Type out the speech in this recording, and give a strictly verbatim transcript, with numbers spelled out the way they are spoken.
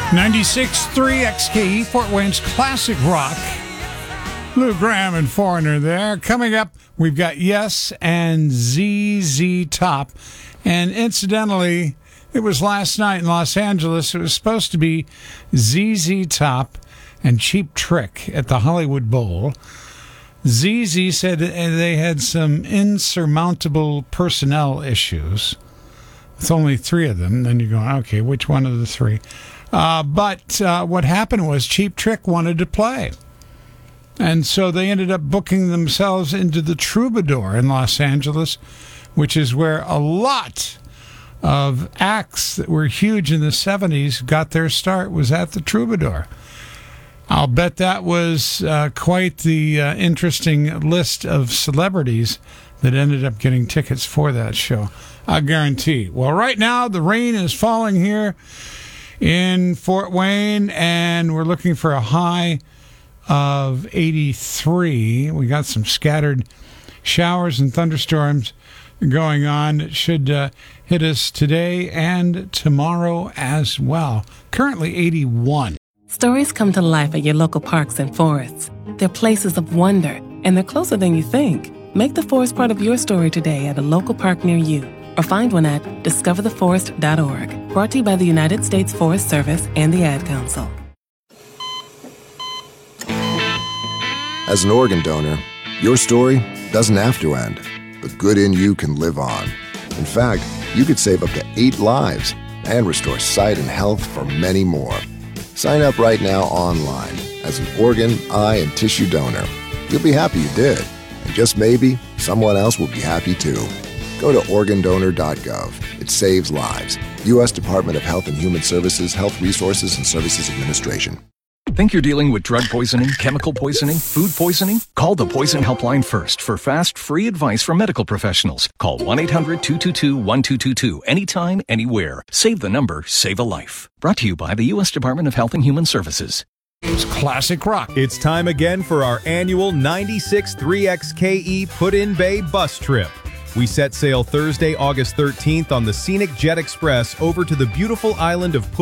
ninety-six point three X K E, Fort Wayne's classic rock. Lou Graham and Foreigner there. Coming up, we've got Yes and Z Z Top. And incidentally, it was last night in Los Angeles. It was supposed to be Z Z Top and Cheap Trick at the Hollywood Bowl. Z Z said they had some insurmountable personnel issues. With only three of them. Then you're going, okay, which one of the three? Uh, but uh, what happened was Cheap Trick wanted to play. And so they ended up booking themselves into the Troubadour in Los Angeles, which is where a lot of acts that were huge in the seventies got their start, was at the Troubadour. I'll bet that was uh, quite the uh, interesting list of celebrities that ended up getting tickets for that show. I guarantee. Well, right now, the rain is falling here in Fort Wayne, and we're looking for a high of eighty-three. We got some scattered showers and thunderstorms going on. It should uh, hit us today and tomorrow as well. Currently eighty-one. Stories come to life at your local parks and forests. They're places of wonder, and they're closer than you think. Make the forest part of your story today at a local park near you, or find one at discover the forest dot org. Brought to you by the United States Forest Service and the Ad Council. As an organ donor, your story doesn't have to end. The good in you can live on. In fact, you could save up to eight lives and restore sight and health for many more. Sign up right now online as an organ, eye, and tissue donor. You'll be happy you did. And just maybe, someone else will be happy too. Go to organ donor dot gov. It saves lives. U S Department of Health and Human Services, Health Resources and Services Administration. Think you're dealing with drug poisoning, chemical poisoning, food poisoning? Call the Poison Helpline first for fast, free advice from medical professionals. Call one eight hundred two two two one two two two anytime, anywhere. Save the number, save a life. Brought to you by the U S Department of Health and Human Services. It's classic rock. It's time again for our annual ninety-six point three X K E Put-in-Bay bus trip. We set sail Thursday, August thirteenth on the scenic Jet Express over to the beautiful island of Put